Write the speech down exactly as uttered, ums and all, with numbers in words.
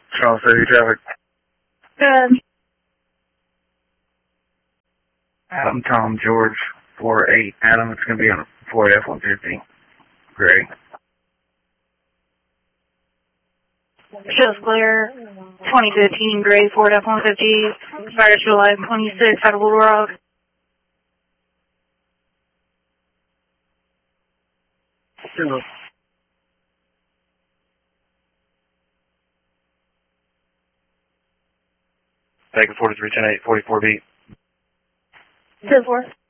Charles City traffic. Good. Adam, Tom, George, four eight. Adam, it's going to be on a Ford F one fifty. Gray. Shows clear. twenty fifteen gray Ford F one fifty. Expires July twenty-sixth out of Little Rock. Hello. Back at forty-three ten eight, forty-four B. ten four.